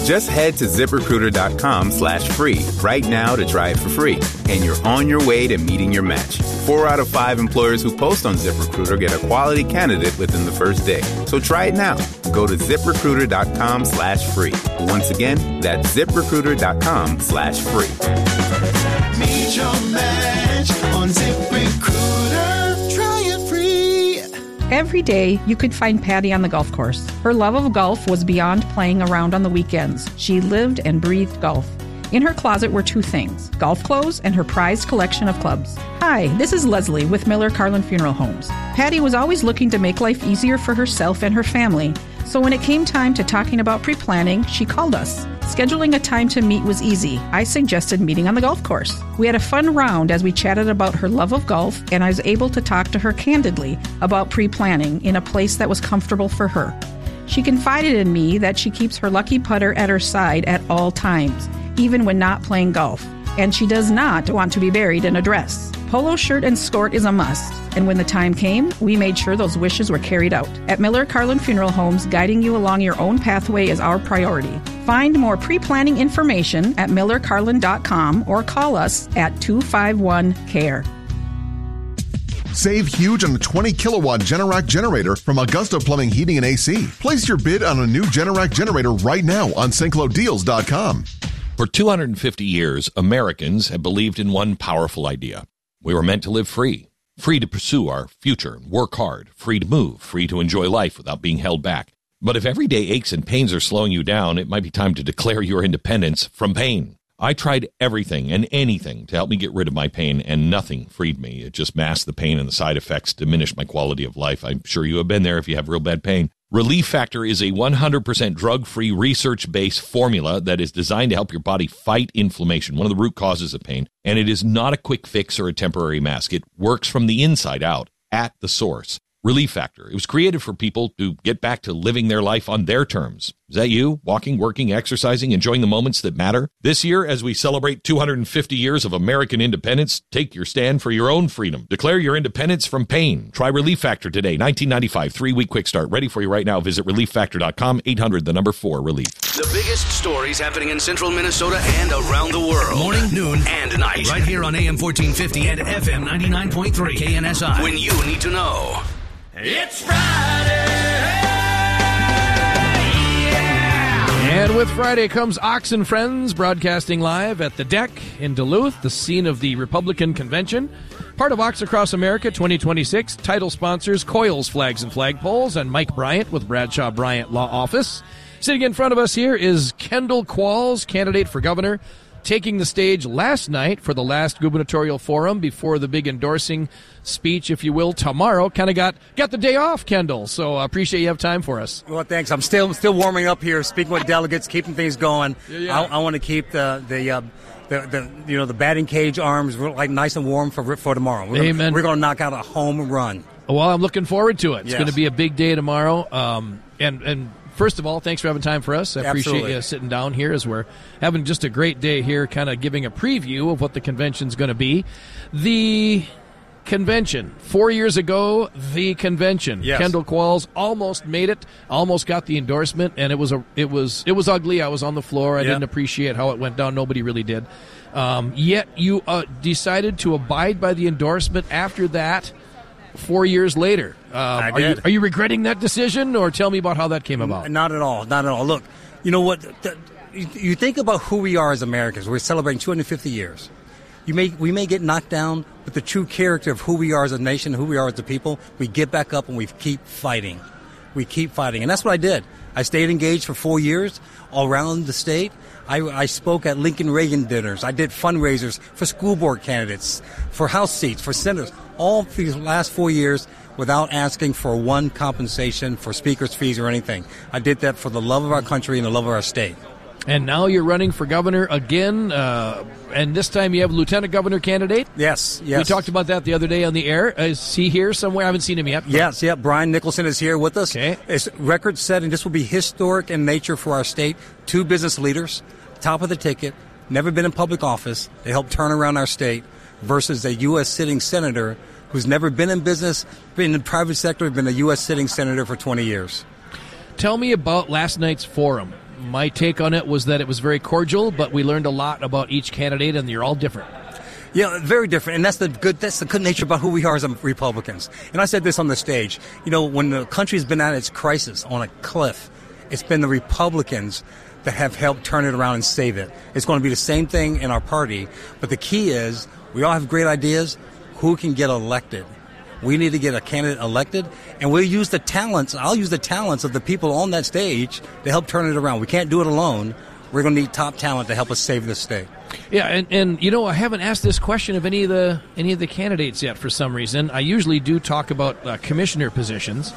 Just head to ZipRecruiter.com/free right now to try it for free. And you're on your way to meeting your match. 4 out of 5 employers who post on ZipRecruiter get a quality candidate within the first day. So try it now. Go to ZipRecruiter.com/free. Once again, that's ZipRecruiter.com/free. Meet your match on ZipRecruiter. Try it free. Every day, you could find Patty on the golf course. Her love of golf was beyond playing around on the weekends. She lived and breathed golf. In her closet were 2 things, golf clothes and her prized collection of clubs. Hi, this is Leslie with Miller Carlin Funeral Homes. Patty was always looking to make life easier for herself and her family. So when it came time to talking about pre-planning, she called us. Scheduling a time to meet was easy. I suggested meeting on the golf course. We had a fun round as we chatted about her love of golf, and I was able to talk to her candidly about pre-planning in a place that was comfortable for her. She confided in me that she keeps her lucky putter at her side at all times, even when not playing golf. And she does not want to be buried in a dress. Polo shirt and skirt is a must. And when the time came, we made sure those wishes were carried out. At Miller Carlin Funeral Homes, guiding you along your own pathway is our priority. Find more pre-planning information at millercarlin.com or call us at 251-CARE. Save huge on the 20-kilowatt Generac generator from Augusta Plumbing, Heating, and AC. Place your bid on a new Generac generator right now on StClodeals.com. For 250 years, Americans have believed in one powerful idea. We were meant to live free. Free to pursue our future and work hard. Free to move. Free to enjoy life without being held back. But if everyday aches and pains are slowing you down, it might be time to declare your independence from pain. I tried everything and anything to help me get rid of my pain, and nothing freed me. It just masked the pain and the side effects, diminished my quality of life. I'm sure you have been there if you have real bad pain. Relief Factor is a 100% drug-free, research-based formula that is designed to help your body fight inflammation, one of the root causes of pain. And it is not a quick fix or a temporary mask. It works from the inside out, at the source. Relief Factor. It was created for people to get back to living their life on their terms. Is that you? Walking, working, exercising, enjoying the moments that matter? This year, as we celebrate 250 years of American independence, take your stand for your own freedom. Declare your independence from pain. Try Relief Factor today. $19.95, 3-week quick start. Ready for you right now. Visit ReliefFactor.com, 800-4-RELIEF. The biggest stories happening in central Minnesota and around the world. Morning, noon, and night. Right here on AM 1450 and FM 99.3 KNSI. When you need to know. It's Friday! Yeah! And with Friday comes Ox and Friends, broadcasting live at the Deck in Duluth, the scene of the Republican Convention. Part of Ox Across America 2026. Title sponsors Coils, Flags, and Flagpoles, and Mike Bryant with Bradshaw Bryant Law Office. Sitting in front of us here is Kendall Qualls, candidate for governor, taking the stage last night for the last gubernatorial forum before the big endorsing speech, if you will, tomorrow. Kind of got the day off, Kendall, so I appreciate you have time for us. Well, thanks. I'm still warming up here, speaking with delegates, keeping things going. Yeah. I want to keep the batting cage arms like nice and warm for tomorrow. Amen. We're going to knock out a home run. Well, I'm looking forward to it. It's Yes. going to be a big day tomorrow. And first of all, thanks for having time for us. I appreciate you sitting down here as we're having just a great day here, kind of giving a preview of what the convention's going to be. The convention, 4 years ago, the convention. Yes. Kendall Qualls almost made it, almost got the endorsement, and it was ugly. I was on the floor. I didn't appreciate how it went down. Nobody really did. Yet you decided to abide by the endorsement after that. 4 years later. I did. Are you regretting that decision, or tell me about how that came about? Not at all. Not at all. Look, you know what? You think about who we are as Americans. We're celebrating 250 years. We may get knocked down, but the true character of who we are as a nation, who we are as a people, we get back up and we keep fighting. We keep fighting. And that's what I did. I stayed engaged for 4 years all around the state. I spoke at Lincoln Reagan dinners. I did fundraisers for school board candidates, for House seats, for senators, all for these last 4 years without asking for one compensation for speaker's fees or anything. I did that for the love of our country and the love of our state. And now you're running for governor again, and this time you have a lieutenant governor candidate? Yes. We talked about that the other day on the air. Is he here somewhere? I haven't seen him yet. Yes, Brian Nicholson is here with us. Okay. It's record-setting. This will be historic in nature for our state. 2 business leaders, top of the ticket, never been in public office. They helped turn around our state versus a U.S. sitting senator who's never been in business, been in the private sector, been a U.S. sitting senator for 20 years. Tell me about last night's forum. My take on it was that it was very cordial, but we learned a lot about each candidate, and you're all different. Yeah, very different, and that's the good nature about who we are as Republicans. And I said this on the stage. You know, when the country's been at its crisis on a cliff, it's been the Republicans that have helped turn it around and save it. It's going to be the same thing in our party, but the key is we all have great ideas. Who can get elected? We need to get a candidate elected, and we'll use the talents. I'll use the talents of the people on that stage to help turn it around. We can't do it alone. We're going to need top talent to help us save this state. Yeah, and you know, I haven't asked this question of any of the candidates yet for some reason. I usually do talk about commissioner positions.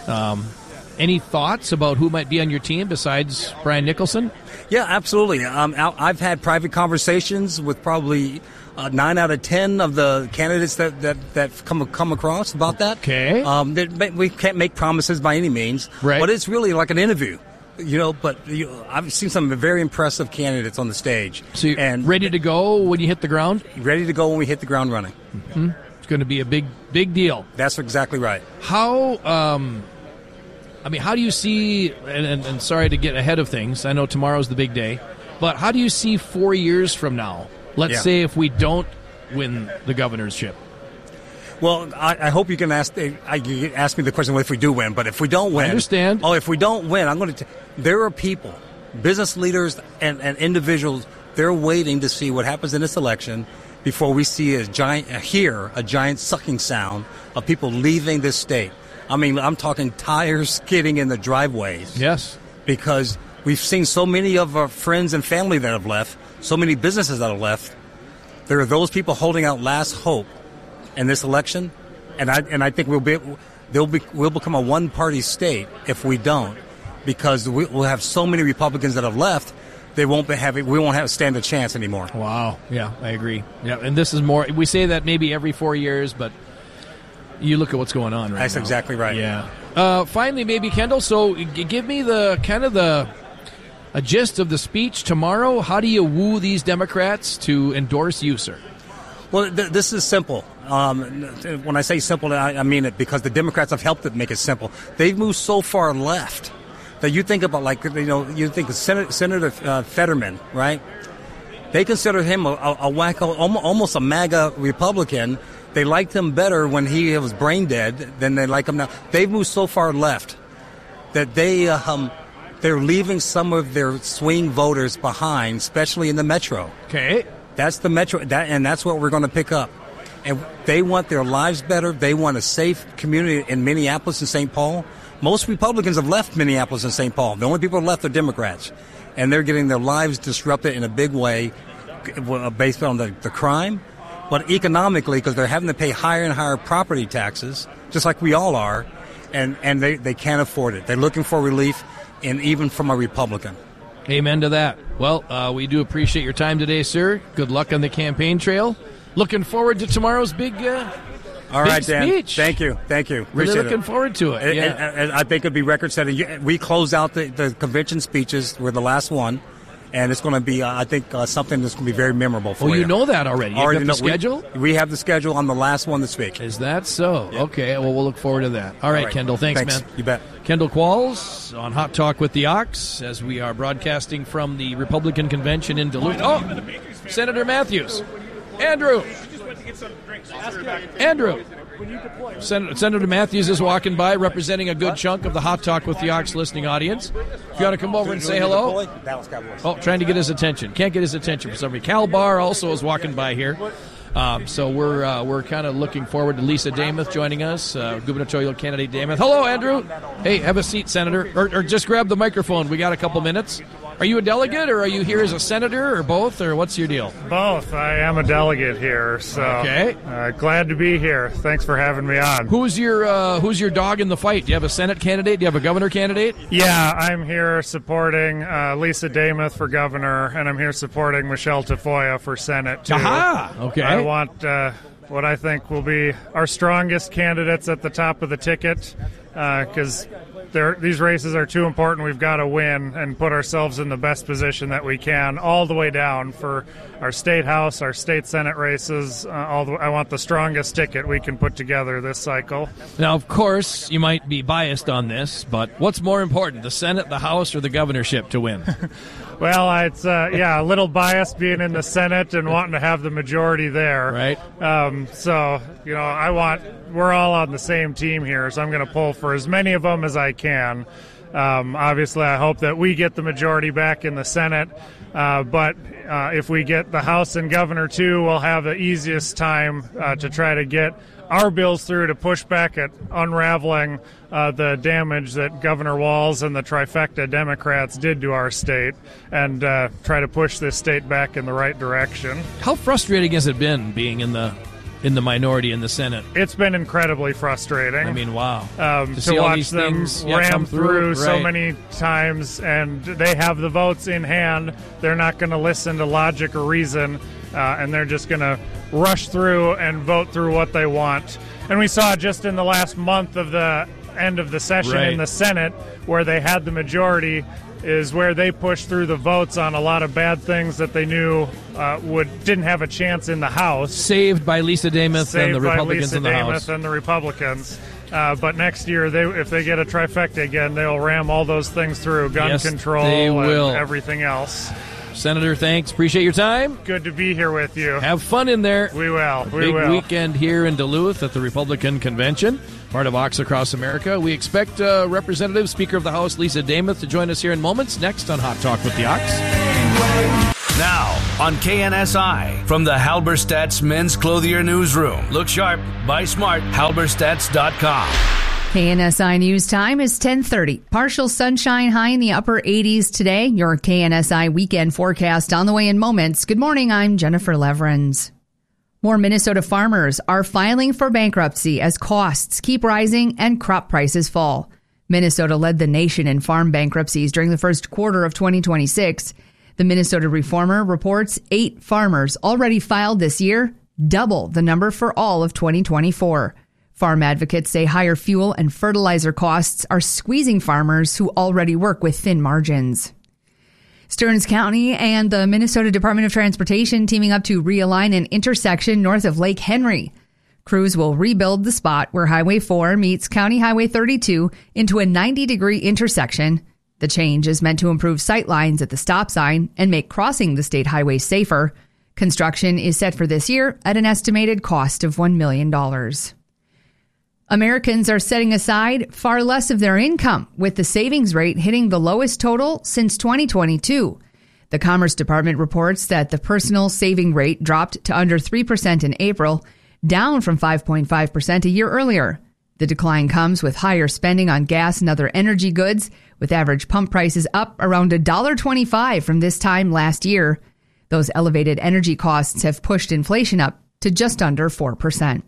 Any thoughts about who might be on your team besides Brian Nicholson? Yeah, absolutely. I've had private conversations with probably 9 out of 10 of the candidates that come across about that. Okay. We can't make promises by any means, right. But it's really like an interview. You know, but I've seen some very impressive candidates on the stage. So you're ready to go when you hit the ground? Ready to go when we hit the ground running. Mm-hmm. It's going to be a big deal. That's exactly right. How do you see, and sorry to get ahead of things, I know tomorrow's the big day, but how do you see 4 years from now? Let's say if we don't win the governorship. Well, I hope you can ask me the question, well, if we do win, but if we don't win... I understand. Oh, if we don't win, I'm going to... There are people, business leaders and individuals, they're waiting to see what happens in this election before we see a giant sucking sound of people leaving this state. I mean, I'm talking tires skidding in the driveways. Yes. Because we've seen so many of our friends and family that have left, so many businesses that have left. There are those people holding out last hope in this election, and I think we'll become a one-party state if we don't, because we'll have so many Republicans that have left. We won't stand a chance anymore. Wow. Yeah, I agree. Yeah, and this is more. We say that maybe every 4 years, but you look at what's going on right now. That's exactly right. Yeah. Finally, maybe Kendall. So, give me a gist of the speech tomorrow. How do you woo these Democrats to endorse you, sir? Well, this is simple. When I say simple, I mean it because the Democrats have helped it make it simple. They've moved so far left that you think about, you think of Senator Fetterman, right? They consider him a wacko, almost a MAGA Republican. They liked him better when he was brain dead than they like him now. They've moved so far left that they're leaving some of their swing voters behind, especially in the metro. Okay. That's the metro, and that's what we're going to pick up. And they want their lives better. They want a safe community in Minneapolis and St. Paul. Most Republicans have left Minneapolis and St. Paul. The only people who left are Democrats. And they're getting their lives disrupted in a big way based on the crime, but economically because they're having to pay higher and higher property taxes, just like we all are, and they can't afford it. They're looking for relief, and even from a Republican. Amen to that. Well, we do appreciate your time today, sir. Good luck on the campaign trail. Looking forward to tomorrow's big all right, Dan. Speech. Thank you. Appreciate really looking forward to it. And I think it'll be record-setting. We closed out the convention speeches. We're the last one. And it's going to be, I think, something that's going to be very memorable for you. Oh, you know that already? You have the schedule? We have the schedule. I'm the last one to speak. Is that so? Yeah. Okay, well, we'll look forward to that. All right, Kendall. Thanks, man. You bet. Kendall Qualls on Hot Talk with the Ox as we are broadcasting from the Republican Convention in Duluth. Oh, Senator Matthews. Andrew. Senator Matthews is walking by representing a good chunk of the Hot Talk with the Ox listening audience. If you want to come over and say hello. Oh, trying to get his attention. Can't get his attention for some reason. Cal Barr also is walking by here. So we're kind of looking forward to Lisa Damath joining us, gubernatorial candidate Damath. Hello, Andrew. Hey, have a seat, Senator. Or just grab the microphone. We got a couple minutes. Are you a delegate, or are you here as a senator, or both, or what's your deal? Both. I am a delegate here, so okay. Glad to be here. Thanks for having me on. Who's your dog in the fight? Do you have a Senate candidate? Do you have a governor candidate? Yeah, I'm here supporting Lisa Damath for governor, and I'm here supporting Michelle Tafoya for Senate, too. Aha! Okay. I want what I think will be our strongest candidates at the top of the ticket, because these races are too important. We've got to win and put ourselves in the best position that we can, all the way down for our state house, our state senate races. I want the strongest ticket we can put together this cycle. Now, of course, you might be biased on this, but what's more important, the Senate, the House, or the governorship to win? Well, it's a little biased being in the Senate and wanting to have the majority there. Right. So, we're all on the same team here, so I'm going to pull for as many of them as I can. Obviously, I hope that we get the majority back in the Senate, but if we get the House and governor too, we'll have the easiest time to try to get our bills through to push back at unraveling the damage that Governor Walz and the trifecta Democrats did to our state, and try to push this state back in the right direction. How frustrating has it been being in the minority in the Senate? It's been incredibly frustrating. I mean, wow. To watch them ram through so right. many times, and they have the votes in hand. They're not going to listen to logic or reason, and they're just going to rush through and vote through what they want. And we saw just in the last month of the end of the session right. in the Senate, where they had the majority, is where they pushed through the votes on a lot of bad things that they knew didn't have a chance in the House. Saved by Lisa Demuth and the Republicans in the House. And the Republicans. But next year, if they get a trifecta again, they'll ram all those things through, gun control and everything else. Senator, thanks. Appreciate your time. Good to be here with you. Have fun in there. We will. Big weekend here in Duluth at the Republican Convention, part of Ox Across America. We expect Representative Speaker of the House Lisa Demuth to join us here in moments. Next on Hot Talk with the Ox. Now on KNSI from the Halberstadt's Men's Clothier Newsroom. Look sharp, buy smart, halberstadts.com. KNSI News Time is 10:30. Partial sunshine, high in the upper 80s today. Your KNSI weekend forecast on the way in moments. Good morning, I'm Jennifer Leverins. More Minnesota farmers are filing for bankruptcy as costs keep rising and crop prices fall. Minnesota led the nation in farm bankruptcies during the first quarter of 2026. The Minnesota Reformer reports 8 farmers already filed this year, double the number for all of 2024. Farm advocates say higher fuel and fertilizer costs are squeezing farmers who already work with thin margins. Stearns County and the Minnesota Department of Transportation teaming up to realign an intersection north of Lake Henry. Crews will rebuild the spot where Highway 4 meets County Highway 32 into a 90-degree intersection. The change is meant to improve sight lines at the stop sign and make crossing the state highway safer. Construction is set for this year at an estimated cost of $1 million. Americans are setting aside far less of their income, with the savings rate hitting the lowest total since 2022. The Commerce Department reports that the personal saving rate dropped to under 3% in April, down from 5.5% a year earlier. The decline comes with higher spending on gas and other energy goods, with average pump prices up around $1.25 from this time last year. Those elevated energy costs have pushed inflation up to just under 4%.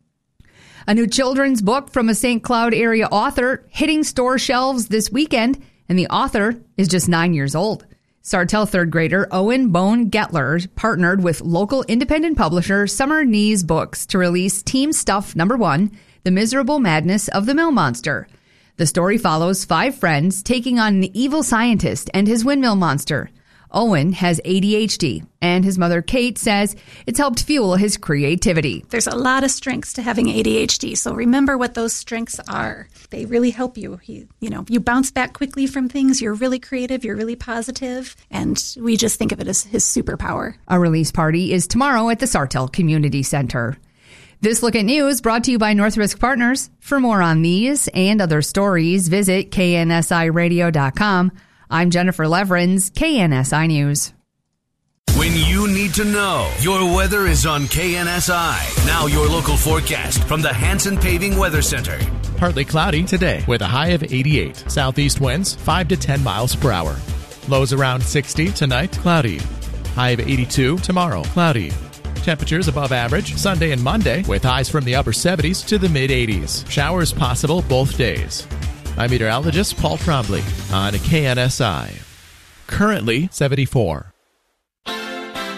A new children's book from a St. Cloud area author hitting store shelves this weekend, and the author is just 9 years old. Sartell third grader Owen Bone Getler partnered with local independent publisher Summer Knees Books to release Team Stuff No. 1, The Miserable Madness of the Mill Monster. The story follows 5 friends taking on an evil scientist and his windmill monster. Owen has ADHD, and his mother, Kate, says it's helped fuel his creativity. There's a lot of strengths to having ADHD, so remember what those strengths are. They really help you. You bounce back quickly from things. You're really creative. You're really positive, and we just think of it as his superpower. A release party is tomorrow at the Sartell Community Center. This Look at News brought to you by North Risk Partners. For more on these and other stories, visit KNSIRadio.com. I'm Jennifer Leverins, KNSI News. When you need to know, your weather is on KNSI. Now your local forecast from the Hanson Paving Weather Center. Partly cloudy today with a high of 88. Southeast winds 5 to 10 miles per hour. Lows around 60 tonight, cloudy. High of 82 tomorrow, cloudy. Temperatures above average Sunday and Monday with highs from the upper 70s to the mid 80s. Showers possible both days. I'm meteorologist Paul Trombley on KNSI. Currently 74.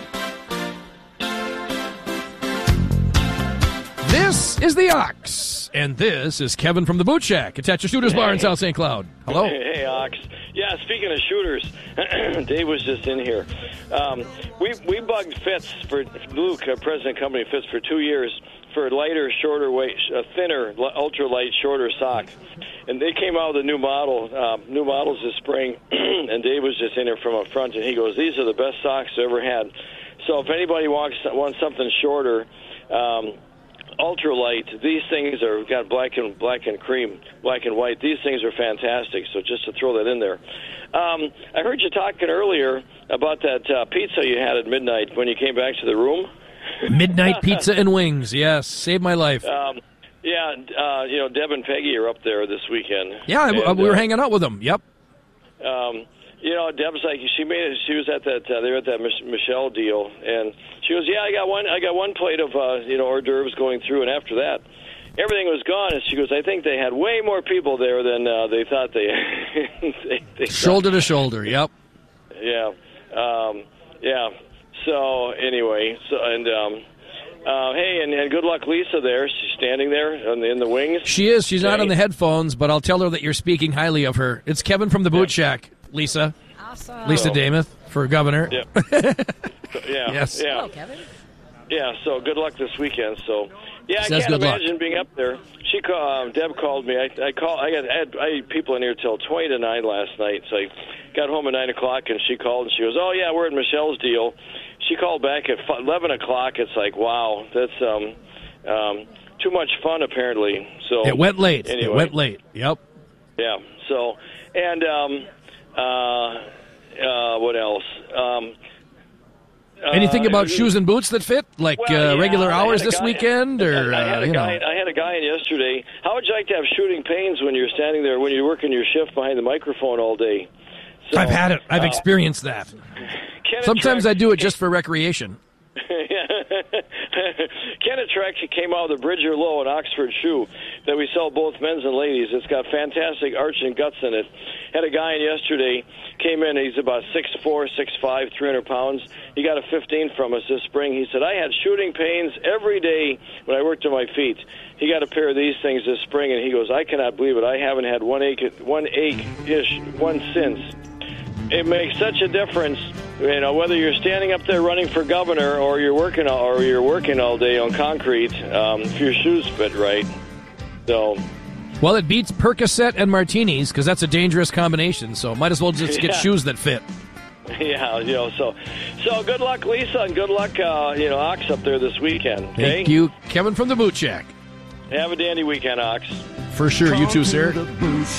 This is the Ox And this is Kevin from the Boot Shack at Tetcher Shooters Bar in South St. Cloud. Hello. Hey, Ox. Yeah, speaking of shooters, Dave was just in here. We bugged Fitz for Luke, President Company Fitz, for 2 years for lighter, shorter weight, thinner, ultralight, shorter sock. And they came out with a new models this spring, and Dave was just in here from up front, and he goes, these are the best socks I ever had. So if anybody wants something shorter, ultralight, these things are got black and cream, black and white. These things are fantastic. So just to throw that in there. I heard you talking earlier about that pizza you had at midnight when you came back to the room. Midnight pizza and wings, yes, saved my life. Deb and Peggy are up there this weekend. Yeah, we were hanging out with them. Yep. Deb's like she was at that they were at that Michelle deal, and she goes, yeah, I got one plate of hors d'oeuvres going through, and after that, everything was gone. And she goes, I think they had way more people there than they thought they. they shoulder to shoulder. Yep. Yeah. Yeah. So anyway, hey, and good luck, Lisa. There, she's standing there in the wings. She is. She's not on the headphones, but I'll tell her that you're speaking highly of her. It's Kevin from the Boot Shack, Lisa. Awesome. Lisa Damath for governor. Yeah. Yes. Yeah. Hello, Kevin. Yeah. So good luck this weekend. So yeah, I Says can't good luck. imagine being up there. Deb called me. I had people in here till 20 to 9 last night. So I got home at 9 o'clock, and she called, and she goes, "Oh yeah, we're at Michelle's deal." She called back at 11 o'clock. It's like, wow, that's too much fun, apparently. So it went late. Anyway. It went late. Yep. Yeah. So, and what else? Anything about shoes and boots that fit, like regular hours this weekend, or I had a guy in yesterday. How would you like to have shooting pains when you're standing there when you're working your shift behind the microphone all day? So, I've had it. I've experienced that. Sometimes I do it just for recreation. Kenneth Trek came out with a Bridger Low, an Oxford shoe that we sell both men's and ladies. It's got fantastic arch and guts in it. Had a guy in yesterday, came in, he's about 6'4", 6'5", 300 pounds. He got a 15 from us this spring. He said, I had shooting pains every day when I worked on my feet. He got a pair of these things this spring, and he goes, I cannot believe it. I haven't had one since. It makes such a difference, whether you're standing up there running for governor or you're working all day on concrete. If your shoes fit right, so. Well, it beats Percocet and martinis because that's a dangerous combination. So might as well just get shoes that fit. Yeah, so good luck, Lisa, and good luck, Ox up there this weekend. Okay? Thank you, Kevin from the Boot Shack. Have a dandy weekend, Ox. For sure, you too, sir.